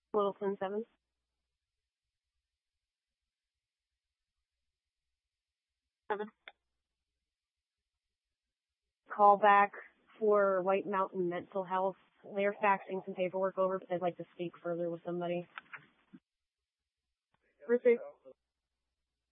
Littleton 7. Call back for White Mountain Mental Health. They're faxing some paperwork over, but they'd like to speak further with somebody. Ruthie.